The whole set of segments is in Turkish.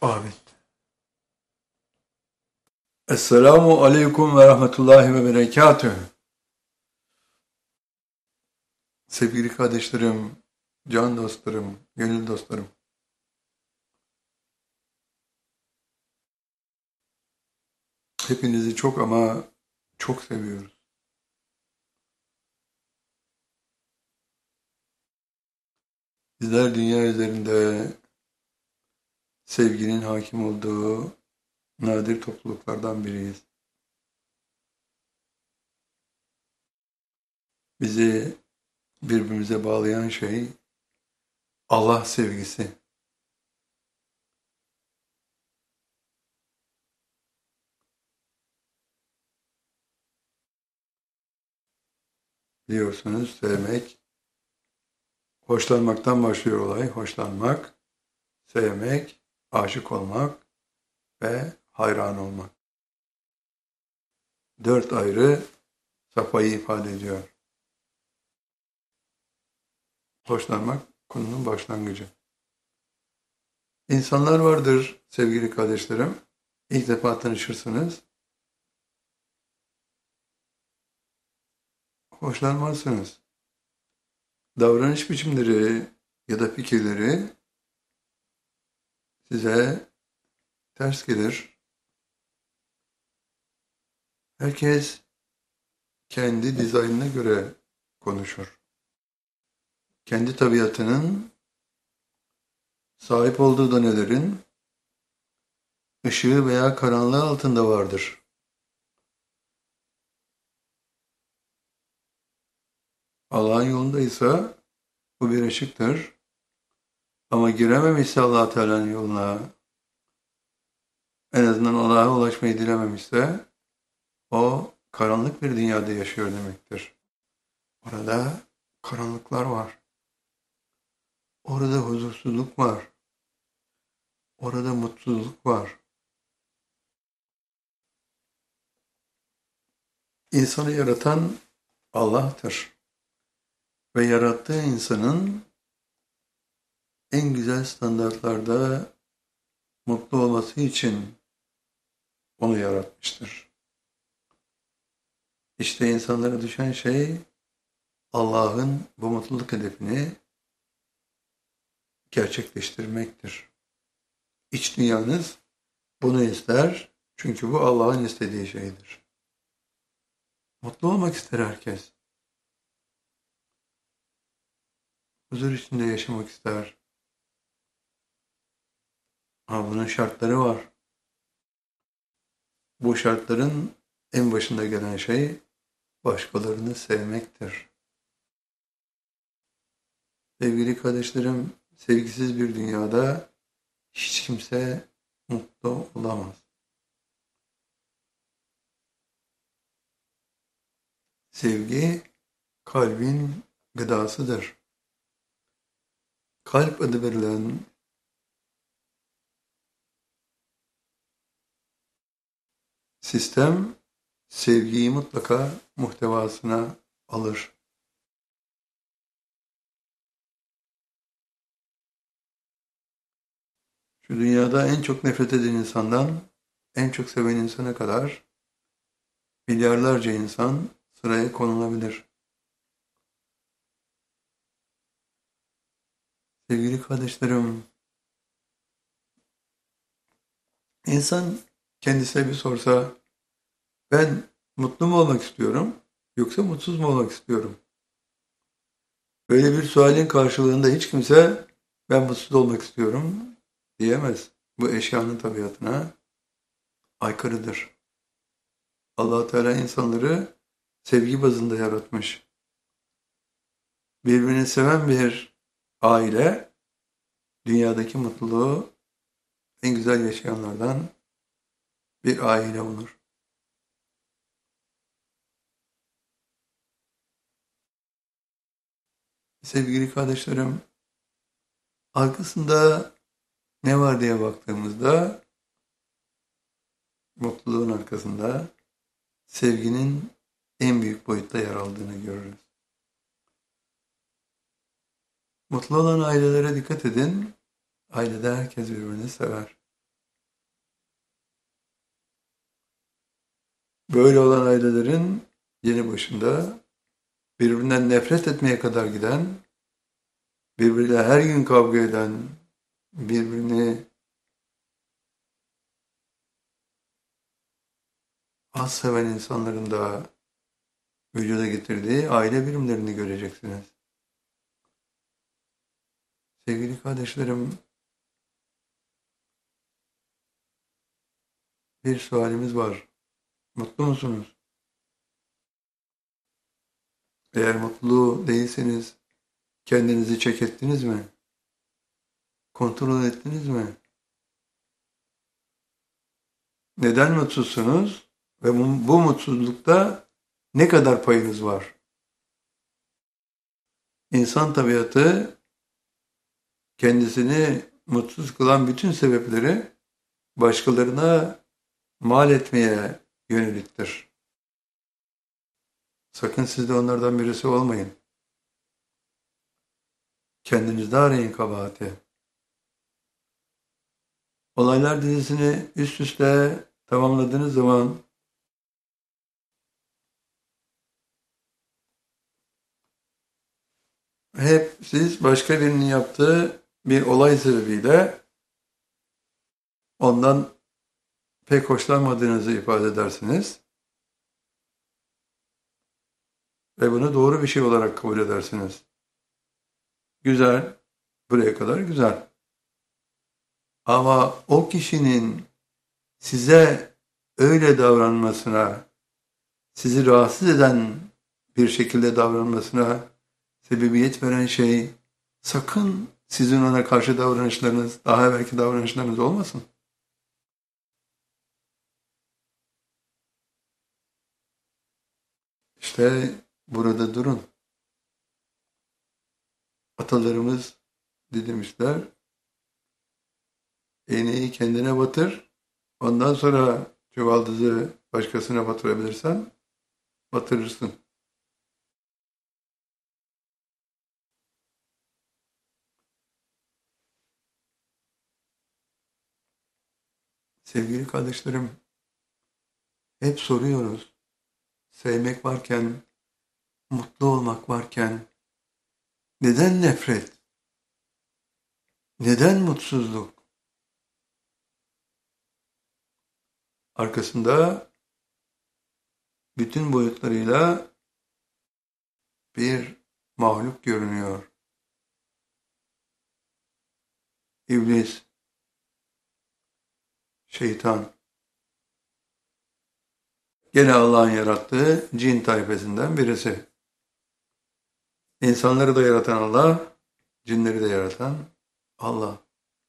Amin. Esselamu aleyküm ve rahmetullahi ve berekatühü. Sevgili kardeşlerim, can dostlarım, gönül dostlarım. Hepinizi çok ama çok seviyoruz. Bizler dünya üzerinde sevginin hakim olduğu nadir topluluklardan biriyiz. Bizi birbirimize bağlayan şey Allah sevgisi. Biliyorsunuz sevmek, hoşlanmaktan başlıyor olay. Hoşlanmak, sevmek, aşık olmak ve hayran olmak. 4 ayrı safhayı ifade ediyor. Hoşlanmak konunun başlangıcı. İnsanlar vardır sevgili kardeşlerim. İlk defa tanışırsınız. Hoşlanmazsınız. Davranış biçimleri ya da fikirleri size ters gelir. Herkes kendi dizaynına göre konuşur. Kendi tabiatının sahip olduğu donelerin ışığı veya karanlığı altında vardır. Allah'ın yolundaysa bu bir ışıktır. Ama girememişse Allah Teala'nın yoluna, en azından Allah'a ulaşmayı dilememişse o karanlık bir dünyada yaşıyor demektir. Orada karanlıklar var. Orada huzursuzluk var. Orada mutsuzluk var. İnsanı yaratan Allah'tır. Ve yarattığı insanın en güzel standartlarda mutlu olması için onu yaratmıştır. İşte insanlara düşen şey Allah'ın bu mutluluk hedefini gerçekleştirmektir. İç dünyanız bunu ister çünkü bu Allah'ın istediği şeydir. Mutlu olmak ister herkes. Huzur içinde yaşamak ister. Ama bunun şartları var. Bu şartların en başında gelen şey başkalarını sevmektir. Sevgili kardeşlerim, sevgisiz bir dünyada hiç kimse mutlu olamaz. Sevgi kalbin gıdasıdır. Kalp adı verilen sistem sevgiyi mutlaka muhtevasına alır. Şu dünyada en çok nefret eden insandan en çok seven insana kadar milyarlarca insan sıraya konulabilir. Sevgili kardeşlerim, insan kendisine bir sorsa, ben mutlu mu olmak istiyorum yoksa mutsuz mu olmak istiyorum? Böyle bir sualin karşılığında hiç kimse ben mutsuz olmak istiyorum diyemez. Bu eşyanın tabiatına aykırıdır. Allah Teala insanları sevgi bazında yaratmış. Birbirini seven bir aile dünyadaki mutluluğu en güzel yaşayanlardan bir aile olur. Sevgili kardeşlerim, arkasında ne var diye baktığımızda mutluluğun arkasında sevginin en büyük boyutta yer aldığını görürüz. Mutlu olan ailelere dikkat edin. Ailede herkes birbirini sever. Böyle olan ailelerin yeni başında birbirinden nefret etmeye kadar giden, birbiriyle her gün kavga eden, birbirini az seven insanların da vücuda getirdiği aile birimlerini göreceksiniz. Sevgili kardeşlerim, bir sualimiz var. Mutlu musunuz? Eğer mutlu değilseniz kendinizi çek ettiniz mi? Kontrol ettiniz mi? Neden mutsuzsunuz? Ve bu mutsuzlukta ne kadar payınız var? İnsan tabiatı kendisini mutsuz kılan bütün sebepleri başkalarına mal etmeye yöneliktir. Sakın siz de onlardan birisi olmayın. Kendinizde arayın kabahati. Olaylar dizisini üst üste tamamladığınız zaman hep siz başka birinin yaptığı bir olay sebebiyle ondan pek hoşlanmadığınızı ifade edersiniz ve bunu doğru bir şey olarak kabul edersiniz. Güzel, buraya kadar güzel. Ama o kişinin size öyle davranmasına, sizi rahatsız eden bir şekilde davranmasına sebebiyet veren şey sakın sizin ona karşı davranışlarınız, daha evvelki davranışlarınız olmasın. İşte burada durun. Atalarımız demişler, iğneyi kendine batır, ondan sonra çuvaldızı başkasına batırabilirsen batırırsın. Sevgili kardeşlerim, hep soruyoruz. Sevmek varken, mutlu olmak varken, neden nefret? Neden mutsuzluk? Arkasında bütün boyutlarıyla bir mahluk görünüyor. İblis, şeytan. Gene Allah'ın yarattığı cin tayfasından birisi. İnsanları da yaratan Allah, cinleri de yaratan Allah.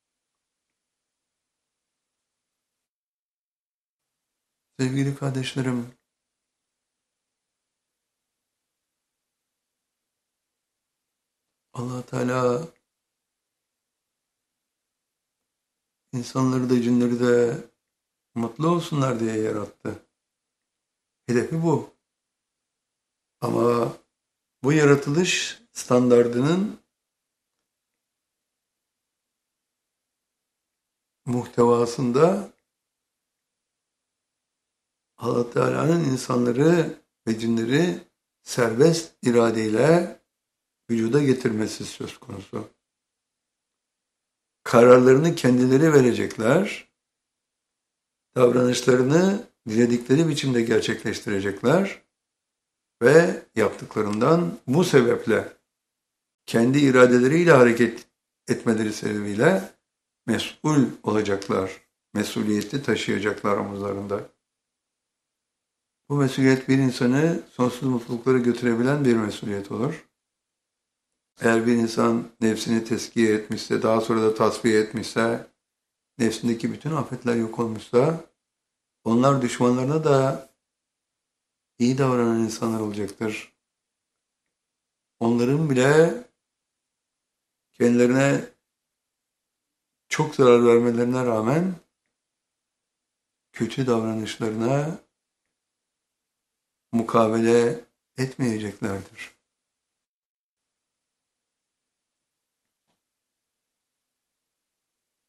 Sevgili kardeşlerim, Allah Teala insanları da cinleri de mutlu olsunlar diye yarattı. Hedefi bu. Ama bu yaratılış standardının muhtevasında Allah Teala'nın insanları ve cinleri serbest iradeyle vücuda getirmesi söz konusu. Kararlarını kendileri verecekler, davranışlarını diledikleri biçimde gerçekleştirecekler ve yaptıklarından bu sebeple kendi iradeleriyle hareket etmeleri sebebiyle mesul olacaklar, mesuliyeti taşıyacaklar omuzlarında. Bu mesuliyet bir insanı sonsuz mutluluklara götürebilen bir mesuliyet olur. Eğer bir insan nefsini tezkiye etmişse, daha sonra da tasfiye etmişse, nefsindeki bütün afetler yok olmuşsa, onlar düşmanlarına da iyi davranan insanlar olacaktır. Onların bile kendilerine çok zarar vermelerine rağmen kötü davranışlarına mukabele etmeyeceklerdir.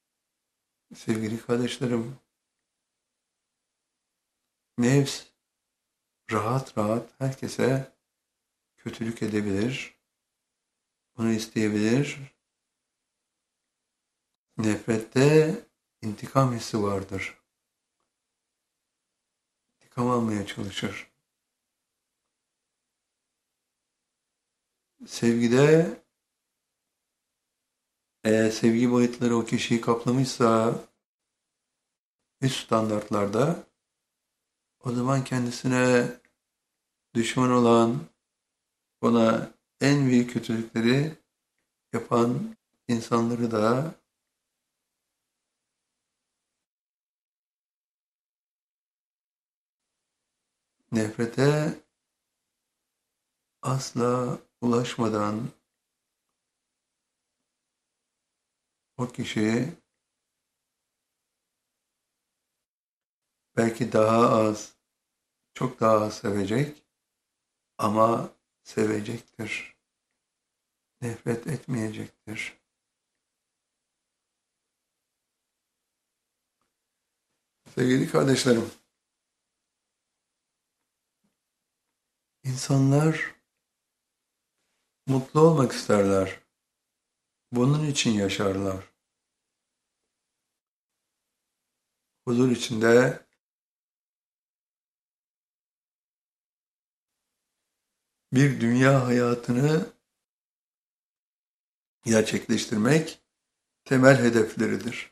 Sevgili kardeşlerim, nefs rahat rahat herkese kötülük edebilir, bunu isteyebilir. Nefrette intikam hissi vardır. İntikam almaya çalışır. Sevgide eğer sevgi boyutları o kişiyi kaplamışsa üst standartlarda o zaman kendisine düşman olan, ona en büyük kötülükleri yapan insanları da nefrete asla ulaşmadan o kişiyi belki daha az, çok daha az sevecek ama sevecektir. Nefret etmeyecektir. Sevgili kardeşlerim, insanlar mutlu olmak isterler. Bunun için yaşarlar. Huzur içinde bir dünya hayatını gerçekleştirmek temel hedefleridir.